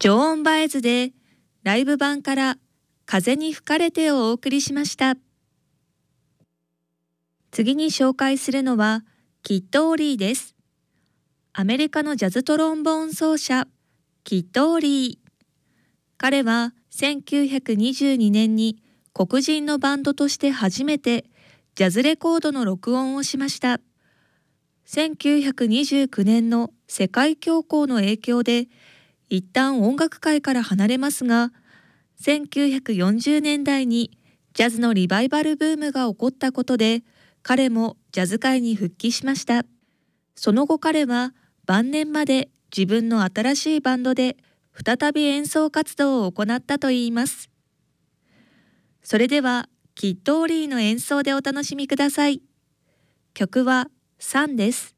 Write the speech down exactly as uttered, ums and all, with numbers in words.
ジョーン・バエズでライブ版から風に吹かれてをお送りしました。次に紹介するのはキッド・オリーです。アメリカのジャズトロンボーン奏者キッド・オリー。彼はせんきゅうひゃくにじゅうにねんに黒人のバンドとして初めてジャズレコードの録音をしました。せんきゅうひゃくにじゅうきゅうねんの世界恐慌の影響で一旦音楽界から離れますが、せんきゅうひゃくよんじゅうねんだいにジャズのリバイバルブームが起こったことで、彼もジャズ界に復帰しました。その後彼は晩年まで自分の新しいバンドで再び演奏活動を行ったといいます。それではキッド・オリーの演奏でお楽しみください。曲はサンです。